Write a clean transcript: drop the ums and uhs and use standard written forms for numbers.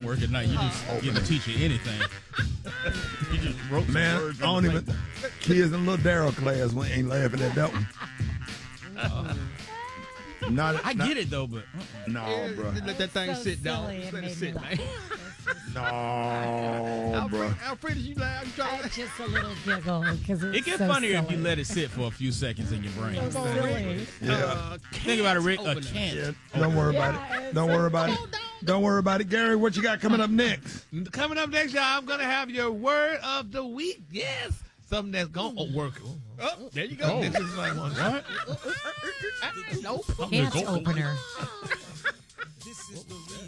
homework at night. You just get the teacher anything. You just wrote some Man, words I on don't the even. blackboard. Kids in little Daryl class ain't laughing at that one. I get it though, but no, bro. Let that thing So sit down. silly, it Let it made sit, me man. No, bro. Alfred, you laugh. You try to Just a little giggle because it gets funnier if you let it sit for a few seconds in your brain. So silly. Yeah. Think about it, Rick. A opener. can't. Yeah, don't worry about it. Don't worry about it. Don't worry about it. Gary, what you got coming up next? Coming up next, y'all, I'm going to have your word of the week. Yes. Something that's going to work. Oh, there you go. Oh. This is like one. What? Nope. Can't opener.